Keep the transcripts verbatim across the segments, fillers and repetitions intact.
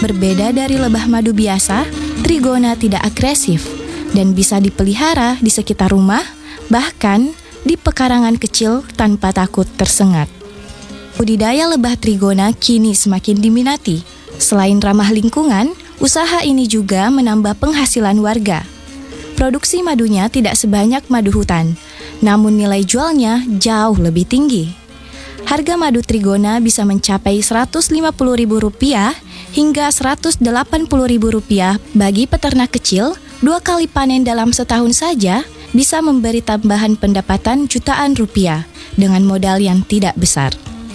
Berbeda dari lebah madu biasa, trigona tidak agresif dan bisa dipelihara di sekitar rumah, bahkan di pekarangan kecil tanpa takut tersengat. Budidaya lebah trigona kini semakin diminati. Selain ramah lingkungan, usaha ini juga menambah penghasilan warga. Produksi madunya tidak sebanyak madu hutan, namun nilai jualnya jauh lebih tinggi. Harga madu trigona bisa mencapai seratus lima puluh ribu rupiah hingga seratus delapan puluh ribu rupiah bagi peternak kecil. Dua kali panen dalam setahun saja bisa memberi tambahan pendapatan jutaan rupiah dengan modal yang tidak besar.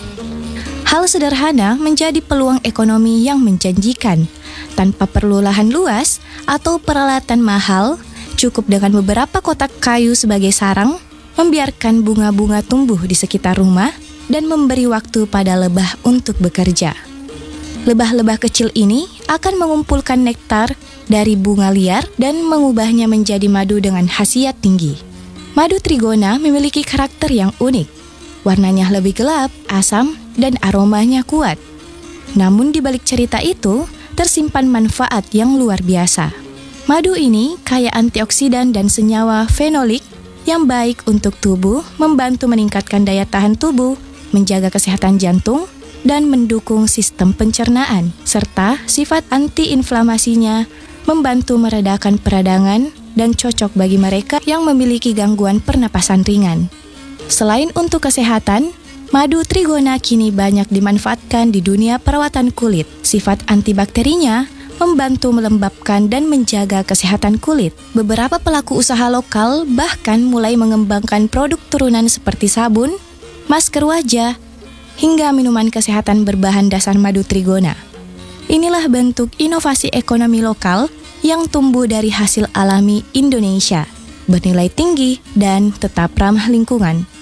Hal sederhana menjadi peluang ekonomi yang menjanjikan. Tanpa perlu lahan luas atau peralatan mahal, cukup dengan beberapa kotak kayu sebagai sarang, membiarkan bunga-bunga tumbuh di sekitar rumah, dan memberi waktu pada lebah untuk bekerja. Lebah-lebah kecil ini akan mengumpulkan nektar dari bunga liar dan mengubahnya menjadi madu dengan khasiat tinggi. Madu trigona memiliki karakter yang unik. Warnanya lebih gelap, asam, dan aromanya kuat. Namun di balik cerita itu, tersimpan manfaat yang luar biasa. Madu ini kaya antioksidan dan senyawa fenolik yang baik untuk tubuh, membantu meningkatkan daya tahan tubuh, menjaga kesehatan jantung, dan mendukung sistem pencernaan, serta sifat antiinflamasinya membantu meredakan peradangan dan cocok bagi mereka yang memiliki gangguan pernapasan ringan. Selain untuk kesehatan, madu trigona kini banyak dimanfaatkan di dunia perawatan kulit. Sifat antibakterinya membantu melembabkan dan menjaga kesehatan kulit. Beberapa pelaku usaha lokal bahkan mulai mengembangkan produk turunan seperti sabun, masker wajah, hingga minuman kesehatan berbahan dasar madu trigona. Inilah bentuk inovasi ekonomi lokal yang tumbuh dari hasil alami Indonesia, bernilai tinggi dan tetap ramah lingkungan.